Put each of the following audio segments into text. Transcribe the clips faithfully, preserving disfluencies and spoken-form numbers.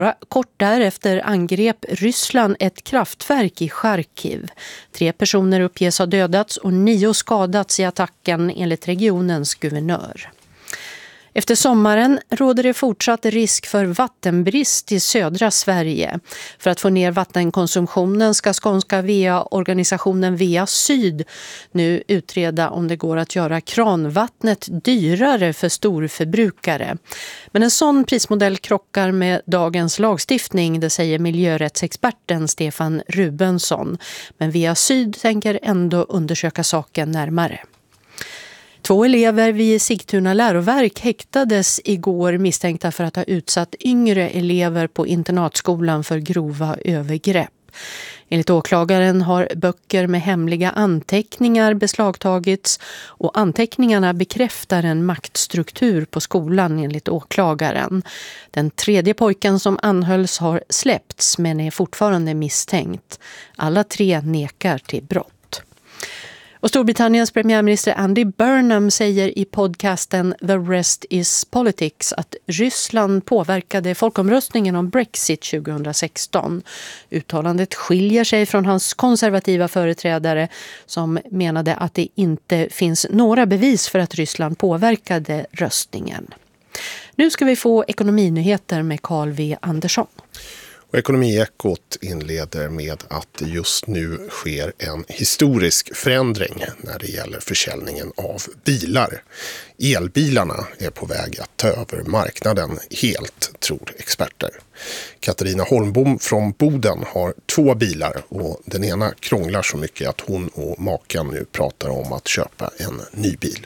Kort därefter angrep Ryssland ett kraftverk i Charkiv. Tre personer uppges ha dödats och nio skadats i attacken enligt regionens guvernör. Efter sommaren råder det fortsatt risk för vattenbrist i södra Sverige. För att få ner vattenkonsumtionen ska skånska V A-organisationen V A Syd nu utreda om det går att göra kranvattnet dyrare för storförbrukare. Men en sån prismodell krockar med dagens lagstiftning, det säger miljörättsexperten Stefan Rubensson. Men V A Syd tänker ändå undersöka saken närmare. Två elever vid Sigtuna läroverk häktades igår misstänkta för att ha utsatt yngre elever på internatskolan för grova övergrepp. Enligt åklagaren har böcker med hemliga anteckningar beslagtagits och anteckningarna bekräftar en maktstruktur på skolan enligt åklagaren. Den tredje pojken som anhölls har släppts men är fortfarande misstänkt. Alla tre nekar till brott. Och Storbritanniens premiärminister Andy Burnham säger i podcasten The Rest is Politics att Ryssland påverkade folkomröstningen om Brexit tjugohundrasexton. Uttalandet skiljer sig från hans konservativa företrädare som menade att det inte finns några bevis för att Ryssland påverkade röstningen. Nu ska vi få ekonominyheter med Carl V. Andersson. Och Ekonomiekot inleder med att det just nu sker en historisk förändring när det gäller försäljningen av bilar. Elbilarna är på väg att ta över marknaden helt, tror experter. Katarina Holmbom från Boden har två bilar och den ena krånglar så mycket att hon och maken nu pratar om att köpa en ny bil.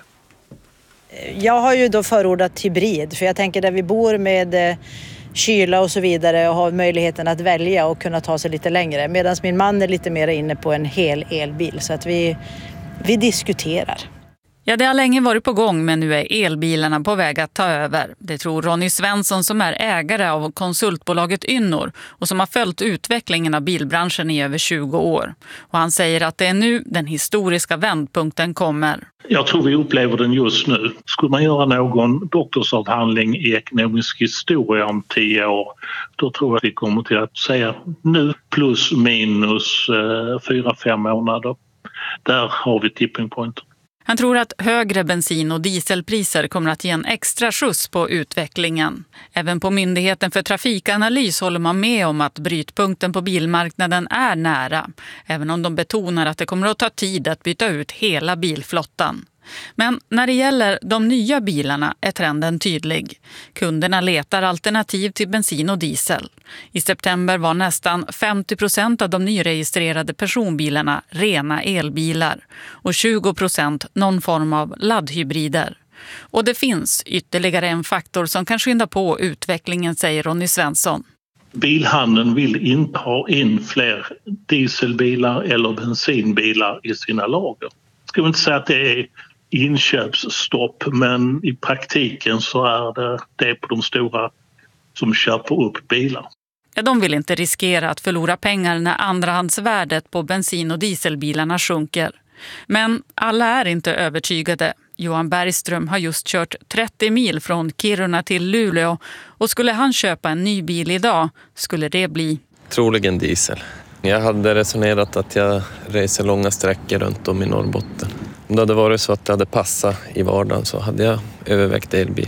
Jag har ju då förordat hybrid, för jag tänker där vi bor med kyla och så vidare och har möjligheten att välja och kunna ta sig lite längre. Medan min man är lite mer inne på en hel elbil, så att vi, vi diskuterar. Ja, det har länge varit på gång, men nu är elbilarna på väg att ta över. Det tror Ronny Svensson som är ägare av konsultbolaget Ynnor och som har följt utvecklingen av bilbranschen i över tjugo år. Och han säger att det är nu den historiska vändpunkten kommer. Jag tror vi upplever den just nu. Skulle man göra någon doktorsavhandling i ekonomisk historia om tio år, då tror jag att vi kommer till att säga nu plus minus eh, fyra, fem månader. Där har vi tipping point. Han tror att högre bensin- och dieselpriser kommer att ge en extra skjuts på utvecklingen. Även på Myndigheten för trafikanalys håller man med om att brytpunkten på bilmarknaden är nära. Även om de betonar att det kommer att ta tid att byta ut hela bilflottan. Men när det gäller de nya bilarna är trenden tydlig. Kunderna letar alternativ till bensin och diesel. I september var nästan femtio procent av de nyregistrerade personbilarna rena elbilar och tjugo procent någon form av laddhybrider. Och det finns ytterligare en faktor som kan skynda på utvecklingen, säger Ronny Svensson. Bilhandeln vill inte ha in fler dieselbilar eller bensinbilar i sina lager. Ska vi inte säga att det är inköpsstopp, men i praktiken så är det, det är på de stora som köper upp bilar. Ja, de vill inte riskera att förlora pengar när andrahandsvärdet på bensin- och dieselbilarna sjunker. Men alla är inte övertygade. Johan Bergström har just kört trettio mil från Kiruna till Luleå och skulle han köpa en ny bil idag skulle det bli troligen diesel. Jag hade resonerat att jag reser långa sträckor runt om i Norrbotten. Om det hade varit så att det hade passat i vardagen så hade jag övervägt elbil.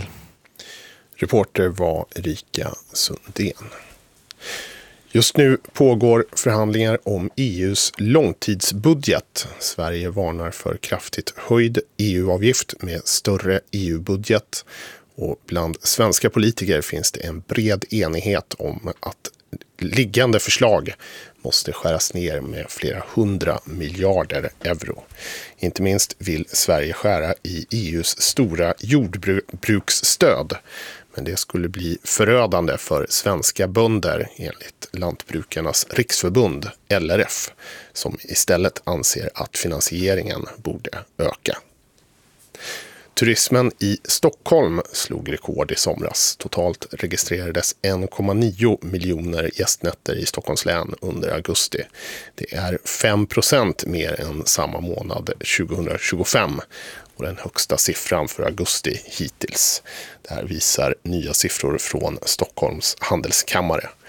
Reporter var Erika Sundén. Just nu pågår förhandlingar om E U:s långtidsbudget. Sverige varnar för kraftigt höjd E U-avgift med större E U-budget. Och bland svenska politiker finns det en bred enighet om att liggande förslag måste skäras ner med flera hundra miljarder euro. Inte minst vill Sverige skära i E U:s stora jordbruksstöd. Men det skulle bli förödande för svenska bönder enligt Lantbrukarnas riksförbund L R F, som istället anser att finansieringen borde öka. Turismen i Stockholm slog rekord i somras. Totalt registrerades en komma nio miljoner gästnätter i Stockholms län under augusti. Det är fem procent mer än samma månad tjugohundratjugofem och den högsta siffran för augusti hittills. Det här visar nya siffror från Stockholms handelskammare.